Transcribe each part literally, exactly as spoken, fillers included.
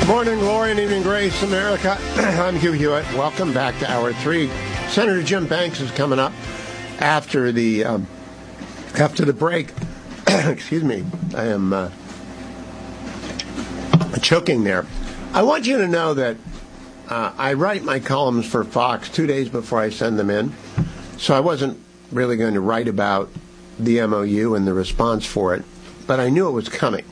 Morning, glory, and evening grace, America. I'm Hugh Hewitt. Welcome back to Hour Three. Senator Jim Banks is coming up after the um, after the break. Excuse me, I am uh, choking there. I want you to know that uh, I write my columns for Fox two days before I send them in, so I wasn't really going to write about the M O U and the response for it, but I knew it was coming.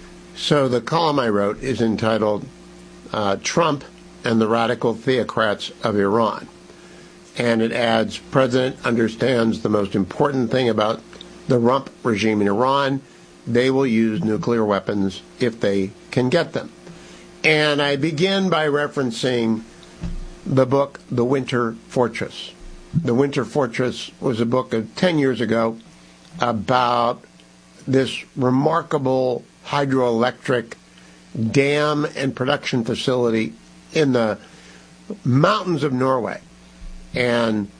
So the column I wrote is entitled uh, Trump and the Radical Theocrats of Iran. And it adds, President understands the most important thing about the rump regime in Iran. They will use nuclear weapons if they can get them. And I begin by referencing the book, The Winter Fortress. The Winter Fortress was a book of ten years ago about this remarkable hydroelectric dam and production facility in the mountains of Norway. And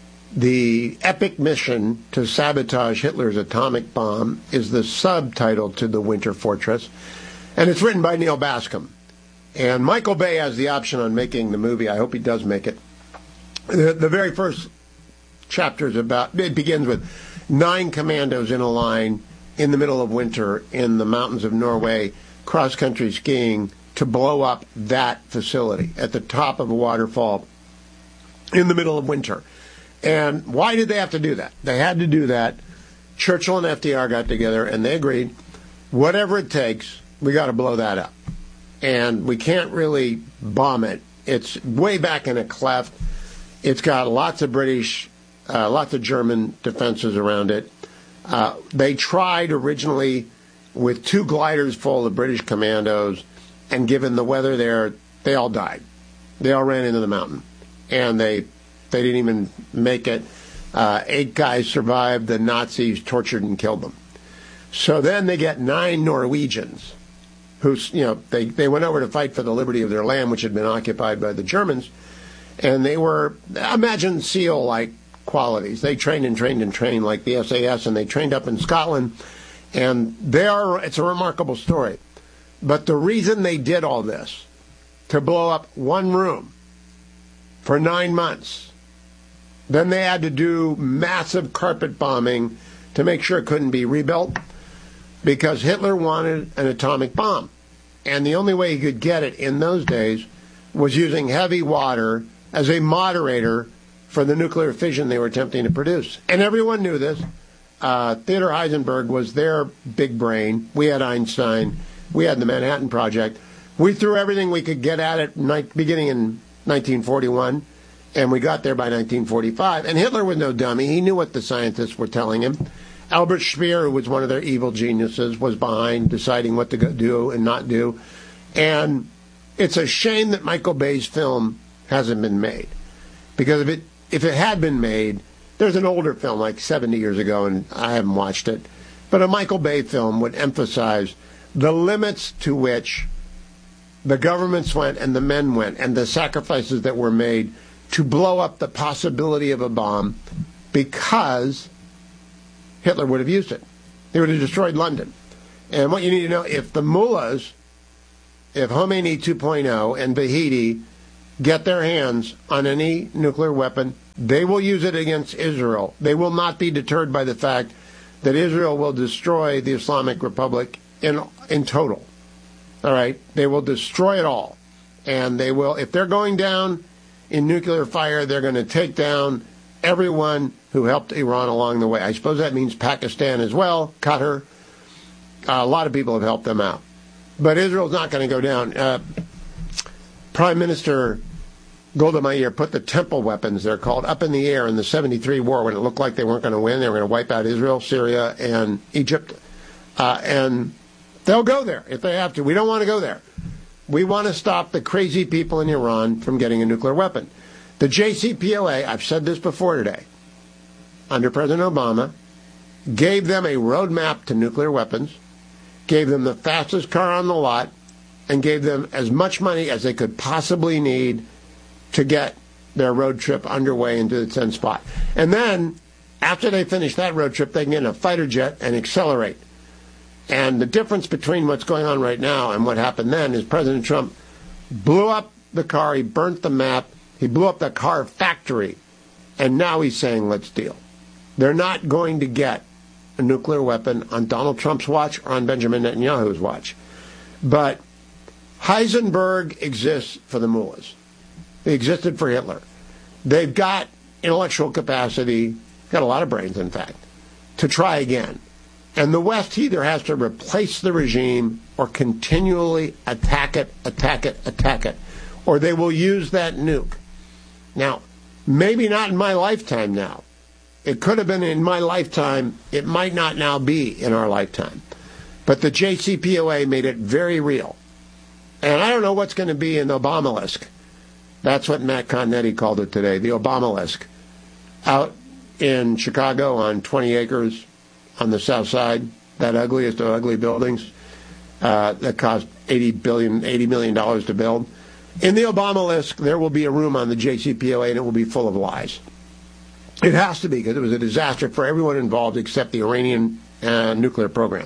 the epic mission to sabotage Hitler's atomic bomb is the subtitle to The Winter Fortress. And it's written by Neil Bascom. And Michael Bay has the option on making the movie. I hope he does make it. The, the very first chapter is about, it begins with nine commandos in a line in the middle of winter in the mountains of Norway, cross-country skiing to blow up that facility at the top of a waterfall in the middle of winter. And why did they have to do that? They had to do that. Churchill and F D R got together and they agreed, whatever it takes, we got to blow that up. And we can't really bomb it. It's way back in a cleft. It's got lots of British, uh, lots of German defenses around it. Uh, they tried originally with two gliders full of British commandos, and given the weather there, they all died. They all ran into the mountain, and they they didn't even make it. Uh, eight guys survived. The Nazis tortured and killed them. So then they get nine Norwegians, who you know they they went over to fight for the liberty of their land, which had been occupied by the Germans, and they were imagine SEAL-like qualities. They trained and trained and trained like the S A S, and they trained up in Scotland, and they are, it's a remarkable story. But the reason they did all this, to blow up one room for nine months, then they had to do massive carpet bombing to make sure it couldn't be rebuilt, because Hitler wanted an atomic bomb. And the only way he could get it in those days was using heavy water as a moderator for the nuclear fission they were attempting to produce. And everyone knew this. Uh, Theodore Heisenberg was their big brain. We had Einstein. We had the Manhattan Project. We threw everything we could get at it ni- beginning in nineteen forty-one, and we got there by nineteen forty-five. And Hitler was no dummy. He knew what the scientists were telling him. Albert Speer, who was one of their evil geniuses, was behind deciding what to go do and not do. And it's a shame that Michael Bay's film hasn't been made. Because if it If it had been made, there's an older film like seventy years ago, and I haven't watched it, but a Michael Bay film would emphasize the limits to which the governments went and the men went and the sacrifices that were made to blow up the possibility of a bomb because Hitler would have used it. They would have destroyed London. And what you need to know, if the mullahs, if Khomeini two point oh and Bahidi get their hands on any nuclear weapon, they will use it against Israel. They will not be deterred by the fact that Israel will destroy the Islamic Republic in in total. All right? They will destroy it all. And they will, if they're going down in nuclear fire, they're going to take down everyone who helped Iran along the way. I suppose that means Pakistan as well, Qatar. Uh, a lot of people have helped them out. But Israel's not going to go down. Uh, Prime Minister Golda Meir put the Temple weapons, they're called, up in the air in the seventy-three war when it looked like they weren't going to win. They were going to wipe out Israel, Syria, and Egypt. Uh, and they'll go there if they have to. We don't want to go there. We want to stop the crazy people in Iran from getting a nuclear weapon. The J C P O A, I've said this before today, under President Obama, gave them a roadmap to nuclear weapons, gave them the fastest car on the lot, and gave them as much money as they could possibly need to get their road trip underway into its end spot. And then, after they finish that road trip, they can get in a fighter jet and accelerate. And the difference between what's going on right now and what happened then is President Trump blew up the car, he burnt the map, he blew up the car factory, and now he's saying, let's deal. They're not going to get a nuclear weapon on Donald Trump's watch or on Benjamin Netanyahu's watch. But Heisenberg exists for the mullahs. He existed for Hitler. They've got intellectual capacity, got a lot of brains, in fact, to try again. And the West either has to replace the regime or continually attack it, attack it, attack it, or they will use that nuke. Now, maybe not in my lifetime now. It could have been in my lifetime. It might not now be in our lifetime. But the J C P O A made it very real. And I don't know what's going to be in the Obamalisk. That's what Matt Connetti called it today, the Obamalisk. Out in Chicago on twenty acres on the south side, that ugliest of ugly buildings uh, that cost eighty billion dollars, eighty million dollars to build. In the Obamalisk, there will be a room on the J C P O A, and it will be full of lies. It has to be, because it was a disaster for everyone involved except the Iranian uh, nuclear program.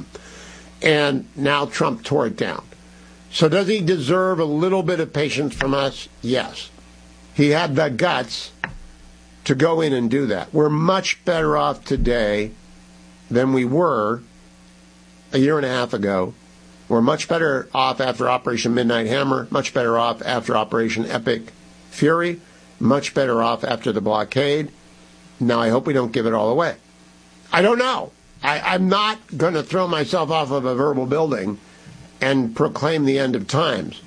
And now Trump tore it down. So does he deserve a little bit of patience from us? Yes. He had the guts to go in and do that. We're much better off today than we were a year and a half ago. We're much better off after Operation Midnight Hammer, much better off after Operation Epic Fury, much better off after the blockade. Now, I hope we don't give it all away. I don't know. I, I'm not going to throw myself off of a verbal building and proclaim the end of times.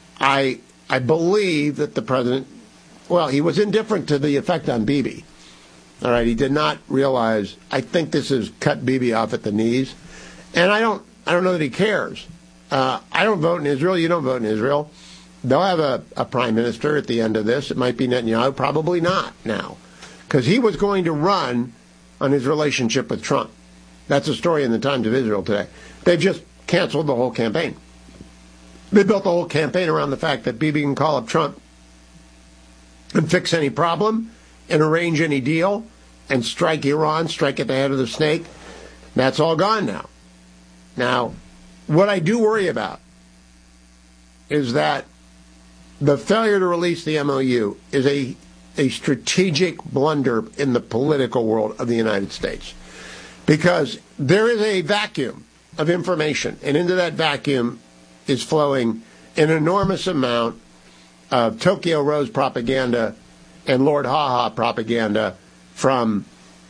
I I believe that the president, well, he was indifferent to the effect on Bibi. All right, he did not realize. I think this has cut Bibi off at the knees, and I don't. I don't know that he cares. Uh, I don't vote in Israel. You don't vote in Israel. They'll have a, a prime minister at the end of this. It might be Netanyahu. Probably not now, because he was going to run on his relationship with Trump. That's a story in the Times of Israel today. They've just canceled the whole campaign. They built the whole campaign around the fact that Bibi can call up Trump and fix any problem and arrange any deal and strike Iran, strike at the head of the snake. That's all gone now. Now, what I do worry about is that the failure to release the M O U is a, a strategic blunder in the political world of the United States. Because there is a vacuum of information, and into that vacuum is flowing an enormous amount of Tokyo Rose propaganda and Lord Ha-Ha propaganda from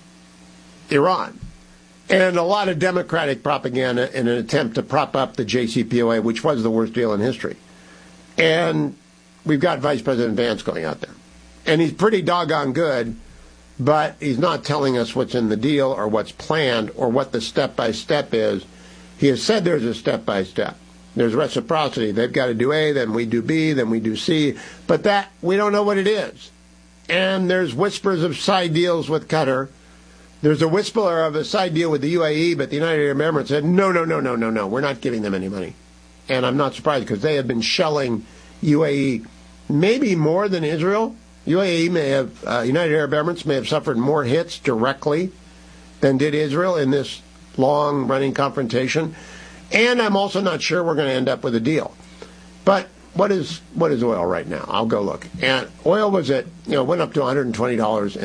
Iran. And a lot of Democratic propaganda in an attempt to prop up the J C P O A, which was the worst deal in history. And we've got Vice President Vance going out there. And he's pretty doggone good, but he's not telling us what's in the deal or what's planned or what the step-by-step is. He has said there's a step-by-step. There's reciprocity. They've got to do A, then we do B, then we do C. But that, we don't know what it is. And there's whispers of side deals with Qatar. There's a whisper of a side deal with the U A E, but the United Arab Emirates said, no, no, no, no, no, no, we're not giving them any money. And I'm not surprised, because they have been shelling U A E maybe more than Israel. U A E may have, uh, United Arab Emirates may have suffered more hits directly than did Israel in this long-running confrontation. And I'm also not sure we're going to end up with a deal. But what is what is oil right now? I'll go look. And oil was at, you know, went up to one hundred twenty dollars